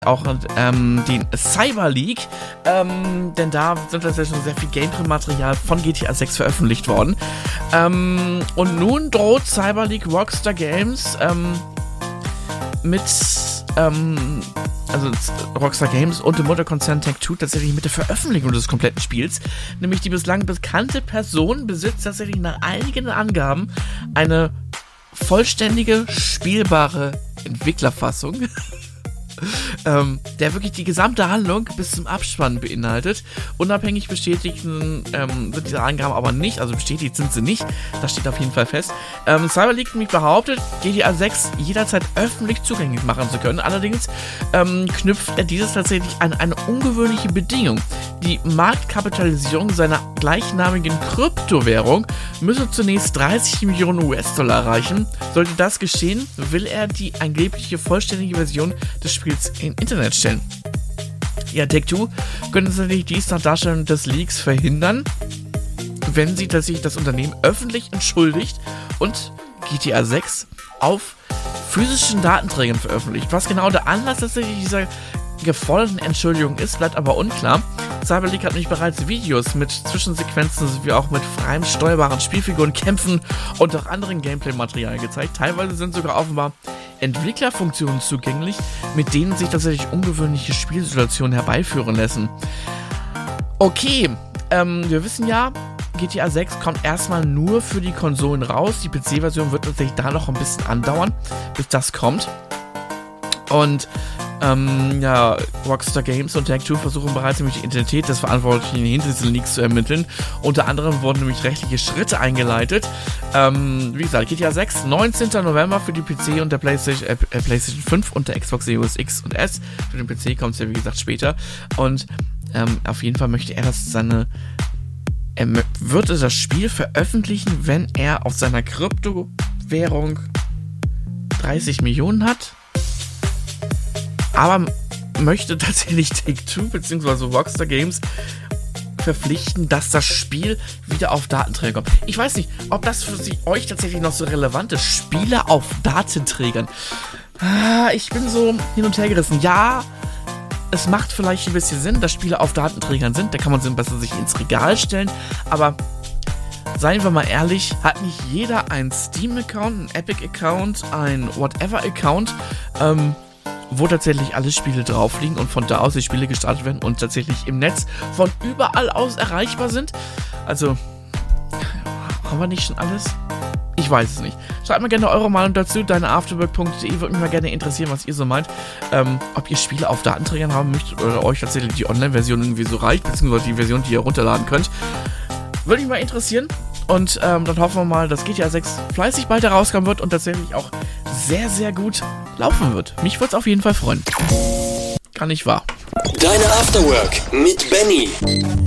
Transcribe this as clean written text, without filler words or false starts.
auch den Cyber League, denn da sind tatsächlich schon sehr viel Gameplay-Material von GTA 6 veröffentlicht worden. Und nun droht Cyber League Rockstar Games mit Rockstar Games und dem Mutterkonzern Take-Two tatsächlich mit der Veröffentlichung des kompletten Spiels. Nämlich die bislang bekannte Person besitzt tatsächlich nach einigen Angaben eine vollständige, spielbare Entwicklerfassung. Der wirklich die gesamte Handlung bis zum Abspann beinhaltet. Unabhängig bestätigt sind diese Angaben aber nicht, also bestätigt sind sie nicht, das steht auf jeden Fall fest. Cyber League nämlich behauptet, GTA 6 jederzeit öffentlich zugänglich machen zu können, allerdings knüpft er dieses tatsächlich an eine ungewöhnliche Bedingung. Die Marktkapitalisierung seiner gleichnamigen Kryptowährung müsse zunächst 30 Millionen US-Dollar erreichen. Sollte das geschehen, will er die angebliche vollständige Version des Spiels in Internet stellen. Ja, Take-Two könnte tatsächlich dies nach Darstellung des Leaks verhindern, wenn sie tatsächlich das Unternehmen öffentlich entschuldigt und GTA 6 auf physischen Datenträgern veröffentlicht. Was genau der Anlass tatsächlich dieser geforderten Entschuldigung ist, bleibt aber unklar. Cyber League hat nämlich bereits Videos mit Zwischensequenzen sowie auch mit freiem steuerbaren Spielfiguren, Kämpfen und auch anderen Gameplay-Material gezeigt. Teilweise sind sogar offenbar Entwicklerfunktionen zugänglich, mit denen sich tatsächlich ungewöhnliche Spielsituationen herbeiführen lassen. Okay, wir wissen ja, GTA 6 kommt erstmal nur für die Konsolen raus. Die PC-Version wird tatsächlich da noch ein bisschen andauern, bis das kommt. Und Rockstar Games und Take-Two versuchen bereits nämlich die Identität des Verantwortlichen hinter diesen Leaks zu ermitteln. Unter anderem wurden nämlich rechtliche Schritte eingeleitet. Wie gesagt, GTA 6, 19. November für die PC und der PlayStation 5 und der Xbox Series X und S. Für den PC kommt es ja wie gesagt später. Und auf jeden Fall möchte er, wird das Spiel veröffentlichen, wenn er auf seiner Kryptowährung 30 Millionen hat. Aber möchte tatsächlich Take-Two bzw. Rockstar Games verpflichten, dass das Spiel wieder auf Datenträger kommt. Ich weiß nicht, ob das für euch tatsächlich noch so relevant ist. Spiele auf Datenträgern. Ich bin so hin und her gerissen. Ja, es macht vielleicht ein bisschen Sinn, dass Spiele auf Datenträgern sind. Da kann man sie besser sich ins Regal stellen. Aber seien wir mal ehrlich, hat nicht jeder einen Steam-Account, einen Epic-Account, einen Whatever-Account, wo tatsächlich alle Spiele drauf liegen und von da aus die Spiele gestartet werden und tatsächlich im Netz von überall aus erreichbar sind. Also, haben wir nicht schon alles? Ich weiß es nicht. Schreibt mir gerne eure Meinung dazu, deineafterwork.de, würde mich mal gerne interessieren, was ihr so meint. Ob ihr Spiele auf Datenträgern haben möchtet oder euch tatsächlich die Online-Version irgendwie so reicht, beziehungsweise die Version, die ihr runterladen könnt. Würde mich mal interessieren. Und dann hoffen wir mal, dass GTA 6 fleißig bald herauskommen wird und tatsächlich auch sehr, sehr gut laufen wird. Mich würde es auf jeden Fall freuen. Kann nicht wahr. Deine Afterwork mit Benny.